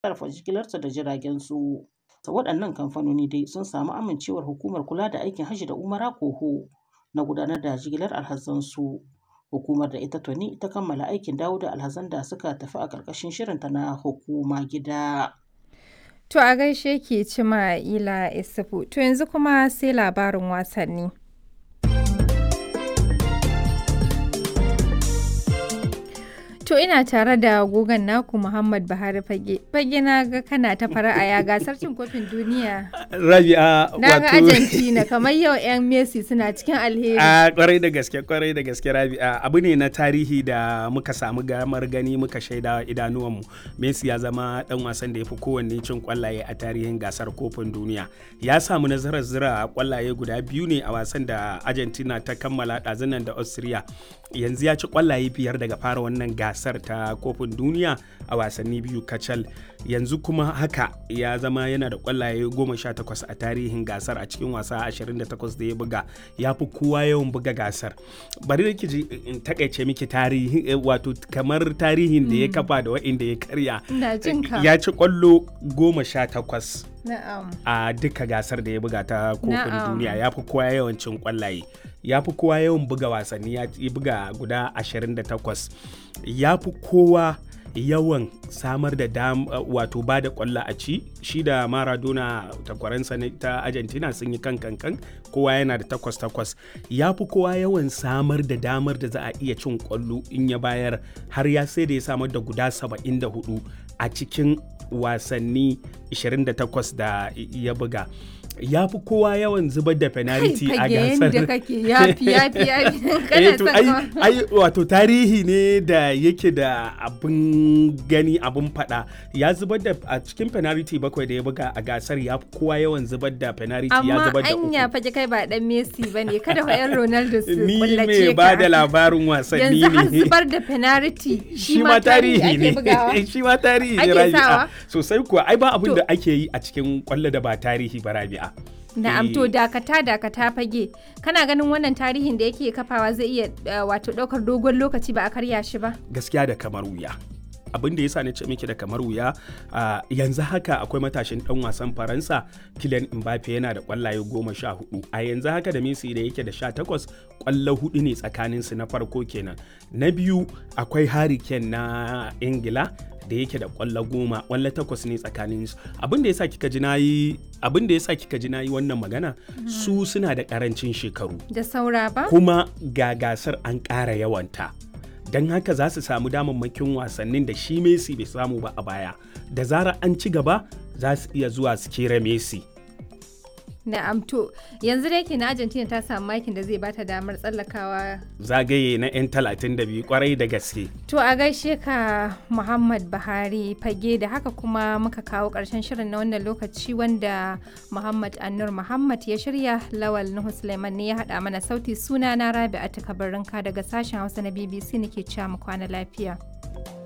sarrafa jigilarsa da jiragensu. Waɗannan kamfanoni dai sun samu amincewar Hukumar Kula da Aikin Hajji da Umara (KOHO) na gudanar da jigilar alhazansu. Hukumar da ita tuni ta kammala aikin dawo da alhazan da suka tafi a ƙarƙashin shirinta na Hukuma Gida. To a gaishe ki Cima'ila Isufu. To yanzu kuma sai labarin wasanni. To ina tare da gogon naku Muhammad Buhari Fage. Fage na ga kana ta fara'a ya gasar cin kofin duniya. Rabi'a Na ga Argentina kamar yau 'yan Messi suna cikin alheri. Kwarai da gaske Rabi'a. Abu ne na tarihi da muka samu gamar gani muka shaida idanuwanmu. Messi ya zama dan wasan da ya fi kowanne cin kwallaye a tarihin gasar kofin duniya. Ya samu nasarar zira kwallaye guda 2 ne a wasan da Argentina ta kammala ɗazunan da Austria. Yanzu ya ci kwallaye 5 daga fara wannan gasar ta kofin duniya a wasanni 2 kacal. Yanzu kuma haka ya zama yana da kwallaye 18 a tarihin gasar a cikin wasa 28 da ya buga. Ya fi kowa yawan buga gasar. Bari da kiji in takaice miki tarihi, wato kamar tarihin da ya kafa da wa'inda ya karya. Ya ci kwallo 18 a duka gasar da ya buga ta kofin duniya. Ya fi kowa yawan cin kwallaye. Ya fi kowa yawan buga wasanni, ya buga guda 28. Ya fi kowa yawan samar da wato ba da kwallo a ci. Shi da Maradona takwaransa ta Argentina sun yi kan kowa yana da 8. Ya fi kowa yawan samar da damar da za a iya cin kwallo in ya bayar, har ya sai da ya samar da guda 74 a cikin wasanni 28 da ya buga. Ya fi kowa yawan zubar da penalty a gasar. Wato tarihi ne da yake da abin gani, abin fada. Ya zubar da a cikin penalty 7 da ya buga a gasar, ya fi kowa yawan zubar da penalty. Ya zubar da 3. Amma anya fage kai ba dan Messi bane, kada wa yan Ronaldo su kullace ka. Ni me ba da labarin wasanni ne. Yanzu har zubar da penalty shi ma tarihi ne. Shi ma tarihi ne, Rabi'a. Sosai kuwa, ai ba abin da ake yi a cikin kwallo da ba tarihi ba, Rabi'a. Na'am, to dakata Fage, kana ganin wannan tarihin da yake kafawa zai iya wato daukar dogon lokaci ba a karya shi ba? Gaskiya da kamar wuya. Abin da yasa na ce miki da kamar wuya, yanzu haka akwai matashin dan wasan Faransa Kylian Mbappe yana da kwallaye 14. A yanzu haka da Messi da yake da 18, kwallo 4 ne tsakanin su, na farko kenan. Na biyu akwai Harry Kane na Ingila da yake da kwallo 10, kwallo 8 ne tsakanin su. Abin da yasa kika ji nayi wannan magana, su suna da karancin shekaru da saura ba, kuma ga gasar an ƙara yawanta. Don haka za su samu damammakin wasannin da shi Messi bai samu ba a baya. Da zarar an ci gaba za su iya zuwa su kera Messi. Na'am, to yanzu da yake na Argentina ta samu makin da zai bata damar tsallakawa zagaye na 'yan 32 kwarai da gaske. To a gaishe ka Muhammad Buhari Fage. Da haka kuma muka kawo ƙarshen shirin na wannan lokaci, wanda Muhammad Annur Muhammad ya shirya. Lawal Nuhu Suleiman ne ya haɗa mana sauti. Suna na Rabi'a Takabarinka daga sashen Hausa na BBC nake cewa mu kwana lafiya.